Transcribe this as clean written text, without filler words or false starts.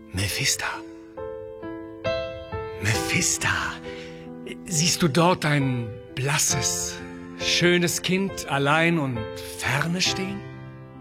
Mephista. Mephista. Siehst du dort ein blasses, schönes Kind allein und ferne stehen?